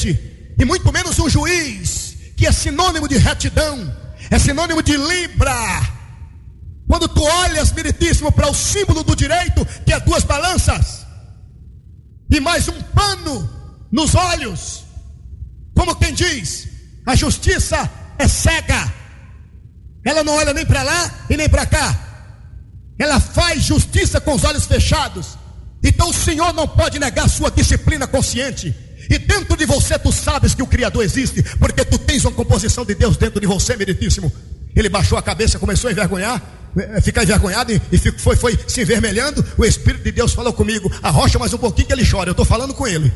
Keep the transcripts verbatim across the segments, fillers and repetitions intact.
consciente, e muito menos um juiz, que é sinônimo de retidão, é sinônimo de libra. Quando tu olhas, meritíssimo, para o símbolo do direito, que é duas balanças e mais um pano nos olhos, como quem diz, a justiça é cega, ela não olha nem para lá e nem para cá, ela faz justiça com os olhos fechados. Então o Senhor não pode negar sua disciplina consciente. E dentro de você tu sabes que o Criador existe, porque tu tens uma composição de Deus dentro de você, meritíssimo. Ele baixou a cabeça, começou a envergonhar, ficar envergonhado e foi, foi se envermelhando. O Espírito de Deus falou comigo: arrocha mais um pouquinho que ele chora. Eu estou falando com ele.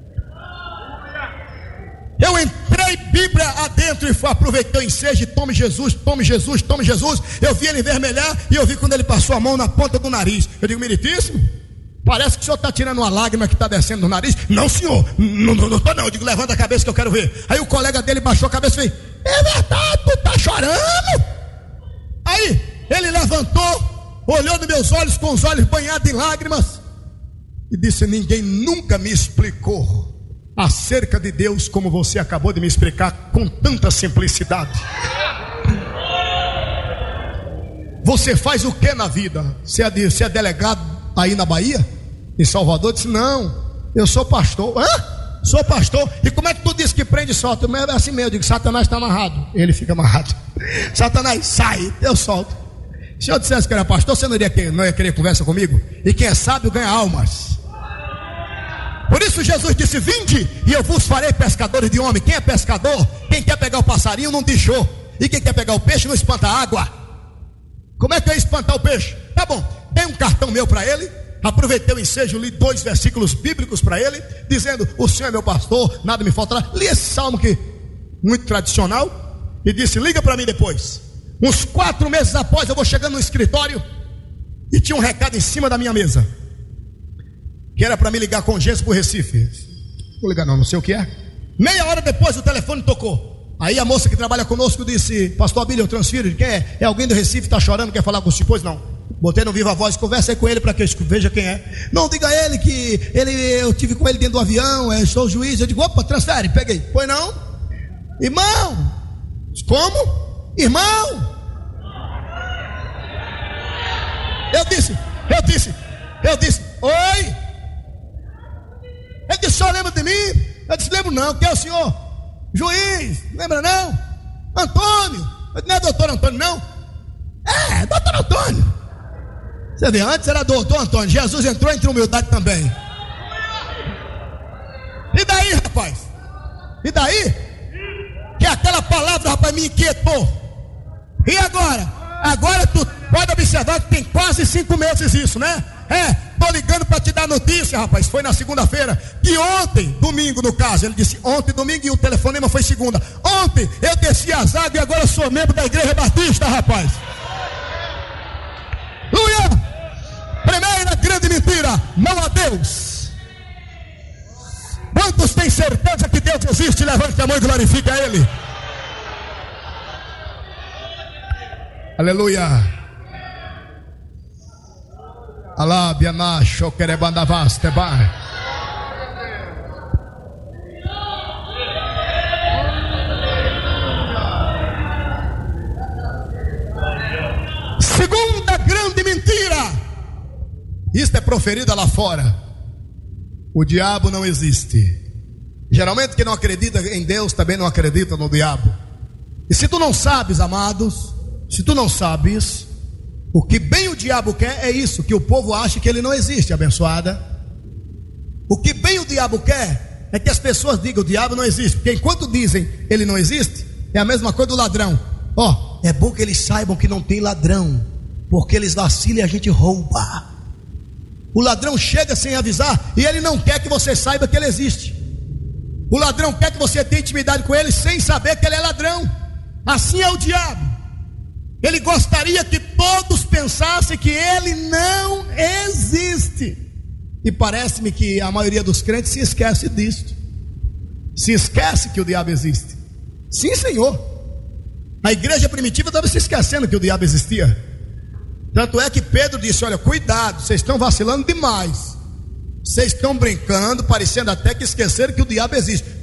Eu entrei Bíblia adentro e aproveitei o ensejo, tome Jesus, tome Jesus, tome Jesus. Eu vi ele envermelhar e eu vi quando ele passou a mão na ponta do nariz. Eu digo: meritíssimo, parece que o senhor está tirando uma lágrima que está descendo no nariz. Não, senhor, não, não, não estou não. Eu digo: levanta a cabeça que eu quero ver. Aí o colega dele baixou a cabeça e fez: é verdade, tu está chorando? Aí ele levantou, olhou nos meus olhos com os olhos banhados em lágrimas e disse: ninguém nunca me explicou acerca de Deus como você acabou de me explicar com tanta simplicidade. Você faz o que na vida? Você é, de, você é delegado aí na Bahia, em Salvador? Disse: não, eu sou pastor. Hã? Sou pastor. E como é que tu disse que prende e solta? É assim mesmo. Eu digo: Satanás está amarrado. Ele fica amarrado. Satanás, sai, eu solto. Se eu dissesse que era pastor, você não ia querer, não ia querer conversa comigo? E quem é sábio ganha almas. Por isso Jesus disse: vinde e eu vos farei pescadores de homem. Quem é pescador? Quem quer pegar o passarinho não deixou. E quem quer pegar o peixe não espanta a água. Como é que é espantar o peixe? Tá bom, dei um cartão meu para ele, aproveitei o ensejo, li dois versículos bíblicos para ele, dizendo: o Senhor é meu pastor, nada me faltará. Li esse salmo que muito tradicional e disse: liga para mim depois. Uns quatro meses após, eu vou chegando no escritório e tinha um recado em cima da minha mesa, que era para me ligar com urgência para o Recife. Vou ligar não, não sei o que é. Meia hora depois o telefone tocou. Aí a moça que trabalha conosco disse: pastor Abílio, eu transfiro. Quem é? É alguém do Recife, está chorando, quer falar com o senhor? Pois não. Botei no viva voz, conversei com ele para que eu veja quem é. Não, diga a ele que ele, eu tive com ele dentro do avião, eu sou o juiz. Eu digo: opa, transfere, peguei. Pois não? Irmão. Como? Irmão. Eu disse, eu disse, eu disse: oi. Ele disse: só lembra de mim? Eu disse: lembro não. Quem é o senhor? Juiz. Lembra não? Antônio. Eu disse: não é doutor Antônio não? É, doutor Antônio. Você vê, antes era doutor Antônio. Jesus entrou entre humildade também. E daí, rapaz? E daí? Que aquela palavra, rapaz, me inquietou. E agora? Agora tu pode observar que tem quase cinco meses isso, né? É, tô ligando para te dar notícia, rapaz. Foi na segunda-feira, que ontem, domingo no caso, ele disse ontem, domingo, e o telefonema foi segunda. Ontem eu desci as águas e agora eu sou membro da Igreja Batista, rapaz. Aleluia! Primeira grande mentira: não há Deus. Quantos têm certeza que Deus existe? Levante a mão e glorifique a Ele. Aleluia. Alá, bianá, xoquerebandavaste, bar. Segunda grande mentira. Isto é proferida lá fora: o diabo não existe. Geralmente quem não acredita em Deus também não acredita no diabo. E se tu não sabes, amados, se tu não sabes, o que bem o diabo quer é isso, que o povo ache que ele não existe, abençoada. O que bem o diabo quer é que as pessoas digam: o diabo não existe. Porque enquanto dizem ele não existe, é a mesma coisa do ladrão. Ó, oh, é bom que eles saibam que não tem ladrão, porque eles vacilam e a gente rouba. O ladrão chega sem avisar e ele não quer que você saiba que ele existe. O ladrão quer que você tenha intimidade com ele sem saber que ele é ladrão. Assim é o diabo. Ele gostaria que todos pensassem que ele não existe. E parece-me que a maioria dos crentes se esquece disso. Se esquece que o diabo existe. Sim, Senhor. A igreja primitiva estava se esquecendo que o diabo existia. Tanto é que Pedro disse: olha, cuidado, vocês estão vacilando demais. Vocês estão brincando, parecendo até que esqueceram que o diabo existe.